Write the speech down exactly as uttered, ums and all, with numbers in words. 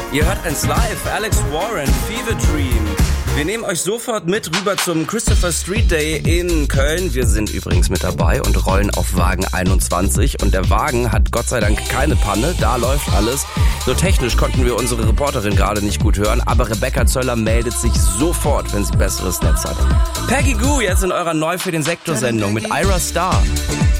Ihr hört eins live, Alex Warren, Fever Dream. Wir nehmen euch sofort mit rüber zum Christopher Street Day in Köln. Wir sind übrigens mit dabei und rollen auf Wagen einundzwanzig. Und der Wagen hat Gott sei Dank keine Panne, da läuft alles. Nur technisch konnten wir unsere Reporterin gerade nicht gut hören, aber Rebecca Zöller meldet sich sofort, wenn sie besseres Netz hat. Peggy Gou jetzt in eurer Neu für den Sektor-Sendung mit Ira Star.